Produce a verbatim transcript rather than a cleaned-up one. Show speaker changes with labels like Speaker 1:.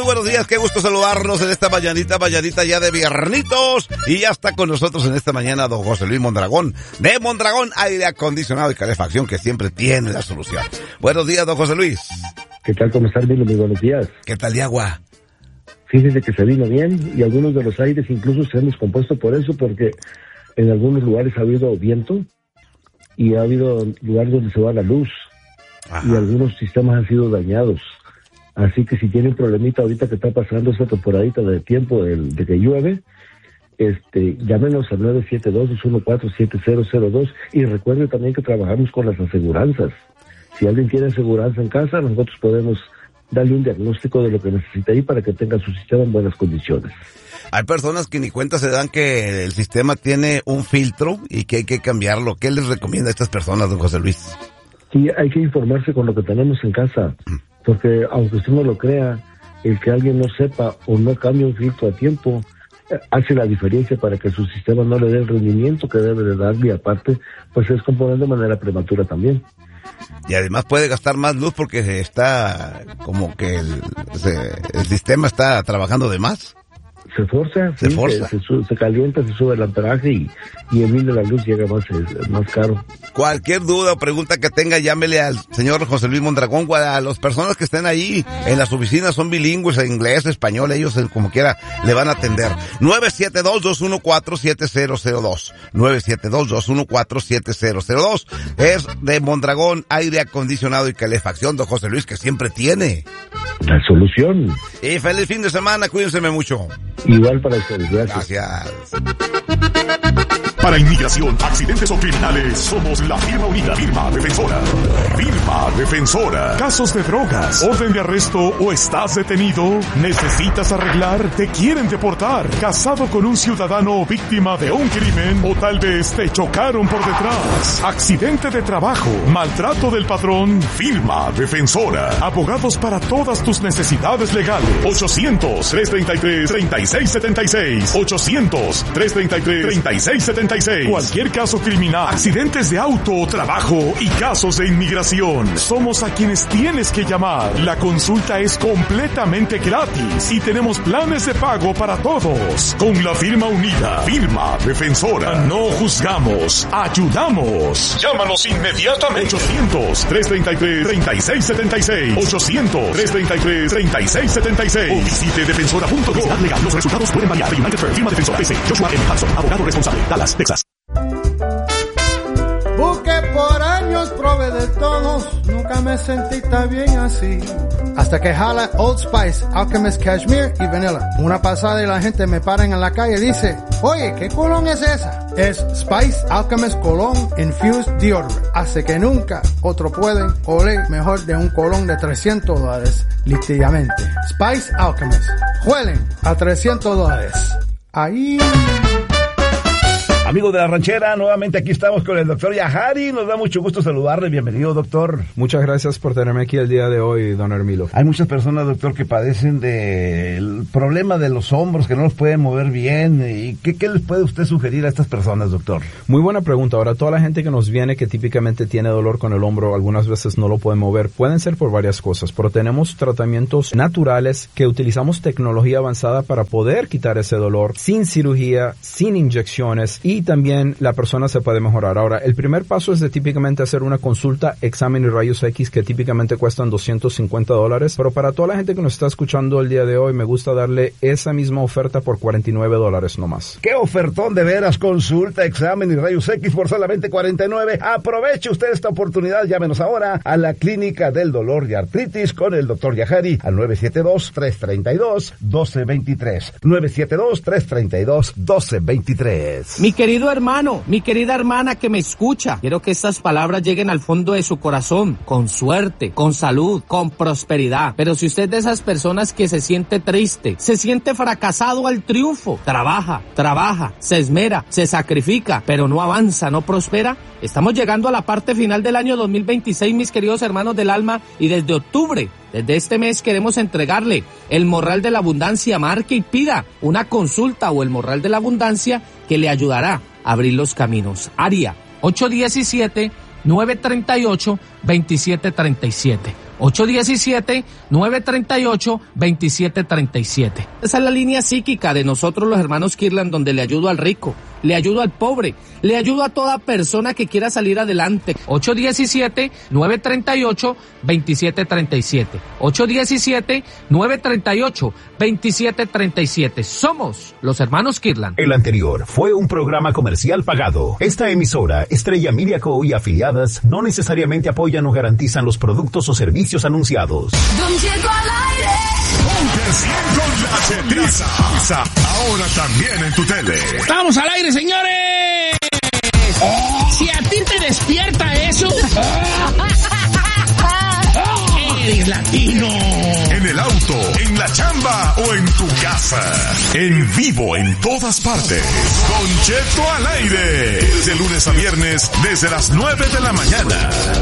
Speaker 1: buenos días, qué gusto saludarlos en esta mañanita, mañanita ya de viernitos. Y ya está con nosotros en esta mañana don José Luis Mondragón, de Mondragón Aire Acondicionado y Calefacción, que siempre tiene la solución. Buenos días, don José Luis.
Speaker 2: ¿Qué tal? ¿Cómo estás, Milo? Muy buenos días.
Speaker 1: ¿Qué tal de agua?
Speaker 2: Fíjese que se vino bien y algunos de los aires incluso se han descompuesto por eso, porque en algunos lugares ha habido viento y ha habido lugares donde se va la luz. Ajá. Y algunos sistemas han sido dañados. Así que si tienen problemita ahorita que está pasando esta temporadita de tiempo de, de que llueve, este, llámenos al nueve siete dos, dos uno cuatro, siete cero cero dos y recuerde también que trabajamos con las aseguranzas. Si alguien tiene aseguranza en casa, nosotros podemos darle un diagnóstico de lo que necesita ahí para que tenga su sistema en buenas condiciones.
Speaker 1: Hay personas que ni cuenta se dan que el sistema tiene un filtro y que hay que cambiarlo. ¿Qué les recomienda a estas personas, don José Luis?
Speaker 2: Sí, hay que informarse con lo que tenemos en casa, porque aunque usted no lo crea, el que alguien no sepa o no cambie un filtro a tiempo hace la diferencia para que su sistema no le dé el rendimiento que debe de darle, y aparte pues se descompone de manera prematura también.
Speaker 1: Y además puede gastar más luz porque está como que el, se, el sistema está trabajando de más.
Speaker 2: Se forza,
Speaker 1: se,
Speaker 2: sí,
Speaker 1: forza.
Speaker 2: Se, se, se calienta, se sube el amperaje y, y el mil de la luz llega más, es, más caro.
Speaker 1: Cualquier duda o pregunta que tenga, llámele al señor José Luis Mondragón. A las personas que estén ahí en las oficinas son bilingües, en inglés, español, ellos como quiera le van a atender. nueve siete dos, dos uno cuatro, siete cero cero dos. nueve siete dos, dos uno cuatro, siete cero cero dos. Es de Mondragón Aire Acondicionado y Calefacción, don José Luis, que siempre tiene
Speaker 2: la solución.
Speaker 1: Y feliz fin de semana, cuídense mucho.
Speaker 2: Igual para ustedes, gracias.
Speaker 1: Gracias.
Speaker 3: Para inmigración, accidentes o criminales, somos la firma unida, firma defensora. Firma defensora. Casos de drogas, orden de arresto o estás detenido, necesitas arreglar, te quieren deportar, casado con un ciudadano víctima de un crimen o tal vez te chocaron por detrás. Accidente de trabajo, maltrato del patrón, firma defensora. Abogados para todas tus necesidades legales. ochocientos, tres treinta y tres, treinta y seis setenta y seis. ochocientos, tres treinta y tres, treinta y seis setenta y seis. Cualquier caso criminal, accidentes de auto, trabajo y casos de inmigración. Somos a quienes tienes que llamar. La consulta es completamente gratis y tenemos planes de pago para todos. Con la firma unida, firma defensora. No juzgamos, ayudamos. Llámanos inmediatamente. ochocientos, tres treinta y tres, treinta y seis setenta y seis. ochocientos, tres treinta y tres, treinta y seis setenta y seis. O visite defensora punto com. Legal. Los resultados pueden variar. United Firm, firma defensora P C. Joshua M. Hudson, abogado responsable. Dallas, Texas.
Speaker 4: Busqué por años, probé de todos, nunca me sentí tan bien así. Hasta que jala Old Spice, Alchemist Cashmere y Vanilla. Una pasada y la gente me para en la calle y dice, oye, ¿qué colón es esa? Es Spice Alchemist Cologne Infused Deodorant. Hace que nunca otro puede oler mejor de un colón de trescientos dólares, literalmente. Spice Alchemist. Huelen a trescientos dólares. Ahí...
Speaker 1: Amigos de la ranchera, nuevamente aquí estamos con el doctor Yahari. Nos da mucho gusto saludarle. Bienvenido, doctor.
Speaker 5: Muchas gracias por tenerme aquí el día de hoy, don Hermilo.
Speaker 1: Hay muchas personas, doctor, que padecen del problema de los hombros, que no los pueden mover bien. ¿Y qué, qué les puede usted sugerir a estas personas, doctor?
Speaker 5: Muy buena pregunta. Ahora, toda la gente que nos viene que típicamente tiene dolor con el hombro, algunas veces no lo pueden mover, pueden ser por varias cosas, pero tenemos tratamientos naturales que utilizamos tecnología avanzada para poder quitar ese dolor sin cirugía, sin inyecciones, y Y también la persona se puede mejorar. Ahora, el primer paso es de típicamente hacer una consulta, examen y rayos X, que típicamente cuestan doscientos cincuenta dólares. Pero para toda la gente que nos está escuchando el día de hoy, me gusta darle esa misma oferta por cuarenta y nueve dólares nomás.
Speaker 1: ¡Qué ofertón de veras! Consulta, examen y rayos X por solamente cuarenta y nueve. Aproveche usted esta oportunidad. Llámenos ahora a la Clínica del Dolor y Artritis con el doctor Yahari al nueve siete dos, tres treinta y dos, doce veintitrés. nueve siete dos, tres treinta y dos, doce veintitrés.
Speaker 6: Mi querido hermano, mi querida hermana que me escucha, quiero que estas palabras lleguen al fondo de su corazón, con suerte, con salud, con prosperidad. Pero si usted es de esas personas que se siente triste, se siente fracasado al triunfo, trabaja, trabaja, se esmera, se sacrifica, pero no avanza, no prospera, estamos llegando a la parte final del año dos mil veintiséis, mis queridos hermanos del alma, y desde octubre, desde este mes queremos entregarle el Morral de la Abundancia. Marque y pida una consulta o el Morral de la Abundancia que le ayudará a abrir los caminos. Área ocho uno siete, nueve tres ocho, dos siete tres siete. ocho uno siete, nueve tres ocho, dos siete tres siete. Esa es la línea psíquica de nosotros los hermanos Kirlan, donde le ayudo al rico, le ayudo al pobre, le ayudo a toda persona que quiera salir adelante. ocho uno siete, nueve tres ocho, dos siete tres siete. ocho uno siete, nueve tres ocho, dos siete tres siete. Somos los hermanos Kirlan.
Speaker 7: El anterior fue un programa comercial pagado. Esta emisora, Estrella Media Co. y afiliadas, no necesariamente apoyan o garantizan los productos o servicios anunciados.
Speaker 8: Don Cheto al aire.
Speaker 3: Ponte cien con la Chetiza. Ahora también en tu tele.
Speaker 9: ¡Vamos al aire, señores! Si a ti te despierta eso, eres latino.
Speaker 3: En el auto, en la chamba o en tu casa. En vivo en todas partes. Don Cheto al aire. De lunes a viernes desde las nueve de la mañana.